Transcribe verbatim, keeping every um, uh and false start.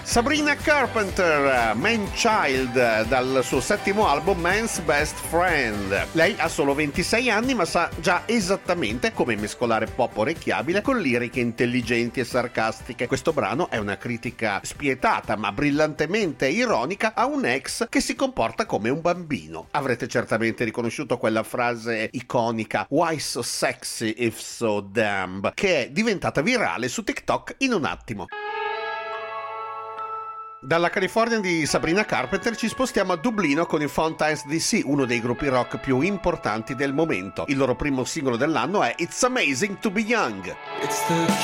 Sabrina Carpenter, Man Child, dal suo settimo album Man's Best Friend. Lei ha solo ventisei anni ma sa già esattamente come mescolare pop orecchiabile con liriche intelligenti e sarcastiche. Questo brano è una critica spietata ma brillantemente ironica a un ex che si comporta come un bambino. Avrete certamente riconosciuto quella frase iconica "Why so sexy if so dumb", che è diventata virale su TikTok in un attimo. Dalla California di Sabrina Carpenter ci spostiamo a Dublino con i Fontaine's D C, uno dei gruppi rock più importanti del momento. Il loro primo singolo dell'anno è It's Amazing to Be Young. It's the